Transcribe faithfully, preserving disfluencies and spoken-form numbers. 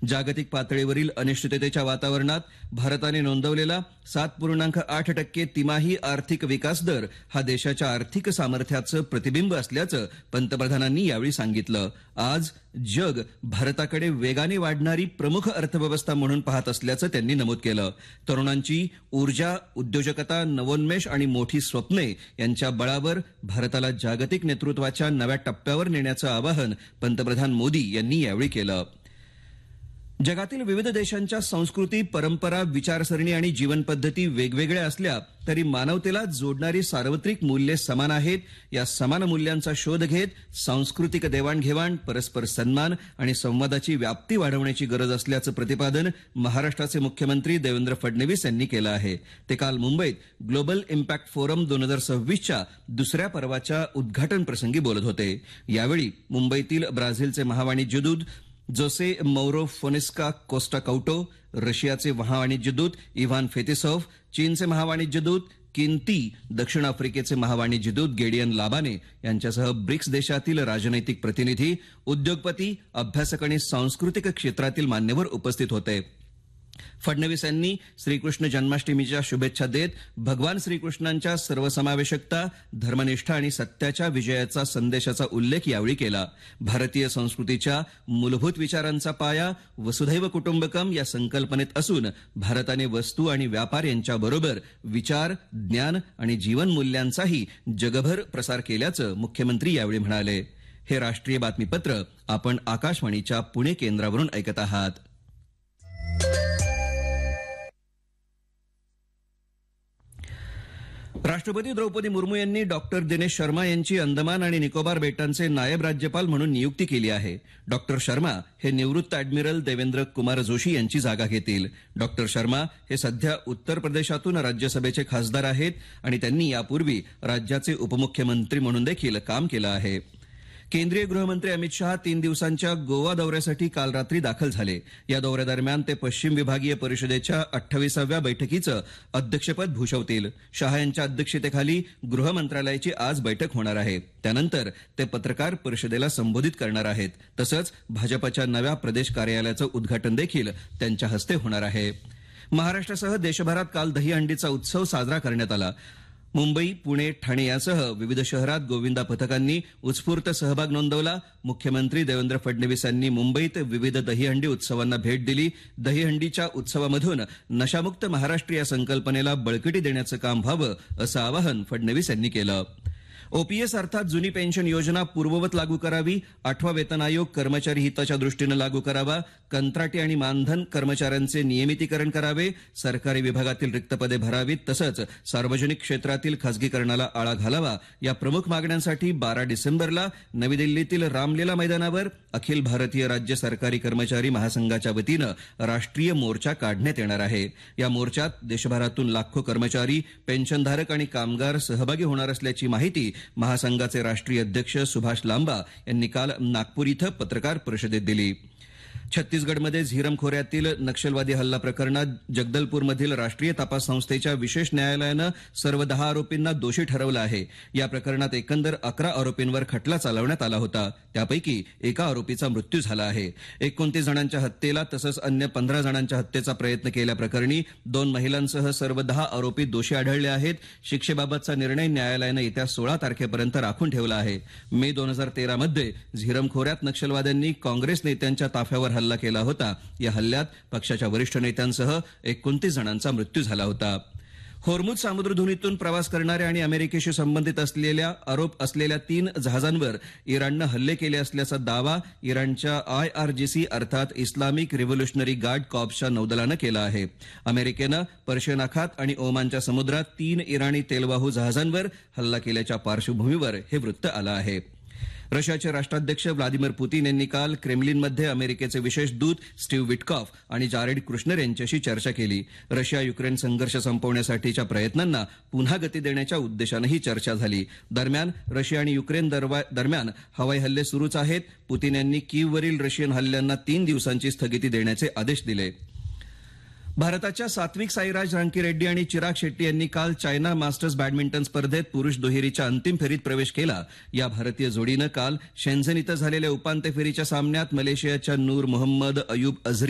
जागतिक पातळीवरील अनिश्चिततेच्या वातावरणात भारताने नोंदवलेला सात पूर्णांक आठ टक्के तिमाही आर्थिक विकास दर हा देशाच्या आर्थिक सामर्थ्याचं प्रतिबिंब असल्याचं पंतप्रधानांनी यावेळी सांगितलं. आज जग भारताकडे वेगाने वाढणारी प्रमुख अर्थव्यवस्था म्हणून पाहत असल्याचं त्यांनी नमूद केलं. तरुणांची ऊर्जा, उद्योजकता, नवोन्मेष आणि मोठी स्वप्ने यांच्या बळावर भारताला जागतिक नेतृत्वाच्या नव्या टप्प्यावर नेण्याचं आवाहन पंतप्रधान मोदी यांनी यावेळी केलं. जगातील विविध देशांच्या संस्कृती, परंपरा, विचारसरणी आणि जीवनपद्धती वेगवेगळ्या असल्या तरी मानवतेला जोडणारी सार्वत्रिक मूल्ये समान आहेत. या समान मूल्यांचा शोध घेत सांस्कृतिक देवाणघेवाण, परस्पर सन्मान आणि संवादाची व्याप्ती वाढवण्याची गरज असल्याचं प्रतिपादन महाराष्ट्राचे मुख्यमंत्री देवेंद्र फडणवीस यांनी केलं आहे. ते काल मुंबईत ग्लोबल इम्पॅक्ट फोरम दोन हजार सव्वीसच्या दुसऱ्या पर्वाच्या उद्घाटन प्रसंगी बोलत होते. यावेळी मुंबईतील ब्राझीलचे महावाणिज्यदूत जोसे मौरो फोनेस्का कोस्टा कौटो, रशियाचे महावाणिज्यदूत इव्हान फेतिसोव्ह, चीनचे महावाणिज्यदूत किन ती, दक्षिण आफ्रिकेचे महावाणिज्यदूत गेडियन लाबाने यांच्यासह ब्रिक्स देशातील राजनैतिक प्रतिनिधी, उद्योगपती, अभ्यासक आणि सांस्कृतिक क्षेत्रातील मान्यवर उपस्थित होते. फडणवीस यांनी श्रीकृष्ण जन्माष्टमीच्या शुभेच्छा देत भगवान श्रीकृष्णांच्या सर्वसमावेशकता, धर्मनिष्ठा आणि सत्याच्या विजयाचा संदेशाचा उल्लेख यावेळी केला. भारतीय संस्कृतीच्या मूलभूत विचारांचा पाया वसुधैव कुटुंबकम या संकल्पनेत असून भारताने वस्तू आणि व्यापार यांच्याबरोबर विचार, ज्ञान आणि जीवनमूल्यांचाही जगभर प्रसार केल्याचं मुख्यमंत्री यावेळी म्हणाले. हे राष्ट्रीय बातमीपत्र आपण आकाशवाणीच्या पुणे केंद्रावरून ऐकत आहात. राष्ट्रपती द्रौपदी मुर्मू यांनी डॉक्टर दिनेश शर्मा यांची अंदमान आणि निकोबार बेटांचे नायब राज्यपाल म्हणून नियुक्ती केली आहे. डॉक्टर शर्मा हे निवृत्त अॅडमिरल देवेंद्र कुमार जोशी यांची जागा घेतील. डॉक्टर शर्मा हे सध्या उत्तर प्रदेशातून राज्यसभेचे खासदार आहेत आणि त्यांनी यापूर्वी राज्याचे उपमुख्यमंत्री म्हणून देखील काम केलं आहे. केंद्रीय गृहमंत्री अमित शहा तीन दिवसांच्या गोवा दौऱ्यासाठी काल रात्री दाखल झाले. या दौऱ्यादरम्यान ते पश्चिम विभागीय परिषदेच्या अठ्ठावीसाव्या बैठकीचं अध्यक्षपद भूषवतील. शहा यांच्या अध्यक्षतेखाली गृह मंत्रालयाची आज बैठक होणार आहे. त्यानंतर ते पत्रकार परिषदेला संबोधित करणार आहेत. तसंच भाजपच्या नव्या प्रदेश कार्यालयाचं उद्घाटन देखील त्यांच्या हस्ते होणार आहे. महाराष्ट्रासह देशभरात काल दहीहंडीचा उत्सव साजरा करण्यात आला. मुंबई, पुणे, ठाणे यासह विविध शहरात गोविंदा पथकांनी उत्स्फूर्त सहभाग नोंदवला. मुख्यमंत्री देवेंद्र फडणवीस यांनी मुंबईत विविध दहीहंडी उत्सवांना भेट दिली. दहीहंडीच्या उत्सवामधून नशामुक्त महाराष्ट्र या संकल्पनेला बळकटी देण्याचं काम व्हावं असं आवाहन फडणवीस यांनी केलं. ओपीएस अर्थात जुनी पेन्शन योजना पूर्ववत लागू करावी. आठवा वेतन आयोग कर्मचारी हिताच्या दृष्टीनं लागू करावा. कंत्राटी आणि मानधन कर्मचाऱ्यांचे नियमितीकरण करावे. सरकारी विभागातील रिक्त पदे भरावीत. तसंच सार्वजनिक क्षेत्रातील खासगीकरणाला आळा घालावा. या प्रमुख मागण्यांसाठी बारा डिसेंबरला नवी दिल्लीतील रामलीला मैदानावर अखिल भारतीय राज्य सरकारी कर्मचारी महासंघाच्या वतीनं राष्ट्रीय मोर्चा काढण्यात येणार आहे. या मोर्चात देशभरातून लाखो कर्मचारी, पेन्शनधारक आणि कामगार सहभागी होणार असल्याची माहिती महासंघाचे राष्ट्रीय अध्यक्ष सुभाष लांबा यांनी काल नागपूर इथं पत्रकार परिषदेत दिली. छत्तीसगडमध्ये झीरम खोऱ्यातील नक्षलवादी हल्ला प्रकरणात जगदलपूरमधील राष्ट्रीय तपास संस्थेच्या विशेष न्यायालयानं सर्व दहा आरोपींना दोषी ठरवलं आहे. या प्रकरणात एकंदर अकरा आरोपींवर खटला चालवण्यात आला होता. त्यापैकी एका आरोपीचा मृत्यू झाला आहे. एकोणतीस जणांच्या हत्येला तसंच अन्य पंधरा जणांच्या हत्येचा प्रयत्न केल्याप्रकरणी दोन महिलांसह सर्व दहा आरोपी दोषी आढळले आहेत. शिक्षेबाबतचा निर्णय न्यायालयानं येत्या सोळा तारखेपर्यंत राखून ठेवला आहे. मे दोन हजार तेरामध्ये झीरम खोऱ्यात नक्षलवाद्यांनी काँग्रेस नेत्यांच्या ताफ्यावर हल्ला केला होता. या हल्ल्यात पक्षाच्या वरिष्ठ नेत्यांसह एकोणतीस जणांचा मृत्यू झाला होता. होर्मुझ सामुद्रधुनीतून प्रवास करणाऱ्या आणि अमेरिकेशी संबंधित असलेल्या आरोप असलेल्या तीन जहाजांवर इराणनं हल्ले केले असल्याचा दावा इराणच्या आयआरजीसी अर्थात इस्लामिक रिव्होल्युशनरी गार्ड कॉर्प्सच्या नौदलानं केला आहे. अमेरिकेनं पर्शियन आखात आणि ओमानच्या समुद्रात तीन इराणी तेलवाहू जहाजांवर हल्ला केल्याच्या पार्श्वभूमीवर हे वृत्त आलं आहे. रशियाचे राष्ट्राध्यक्ष व्लादिमीर पुतीन यांनी काल क्रेमलिनमध्ये अमेरिकेचे विशेष दूत स्टीव्ह विटकॉफ आणि जारेड कुश्नर यांच्याशी चर्चा केली. रशिया युक्रेन संघर्ष संपवण्यासाठीच्या प्रयत्नांना पुन्हा गती देण्याच्या उद्देशानं ही चर्चा झाली. दरम्यान रशिया आणि युक्रेन दरम्यान हवाई हल्ले सुरूच आहेत. पुतीन यांनी कीववरील रशियन हल्ल्यांना तीन दिवसांची स्थगिती देण्याचे आदेश दिले. भारताच्या सात्विक साईराज रांकीरेड्डी आणि चिराग शेट्टी यांनी काल चायना मास्टर्स बॅडमिंटन स्पर्धेत पुरुष दुहेरीच्या अंतिम फेरीत प्रवेश केला. या भारतीय जोडीनं काल शेन्झेन इथं झालेल्या उपांत्य फेरीच्या सामन्यात मलेशियाच्या नूर मोहम्मद अयूब अझरी